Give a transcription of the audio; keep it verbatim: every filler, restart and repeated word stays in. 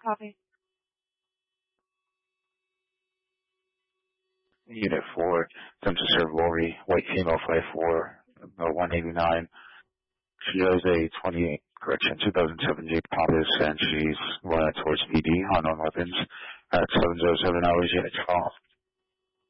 Copy. Unit four, attempt to serve Lori, white female, five four, about one eighty-nine. She has a twenty, correction, two thousand seven Jeep Compass, and she's running towards P D, unknown weapons, at seven oh seven hours, unit twelve.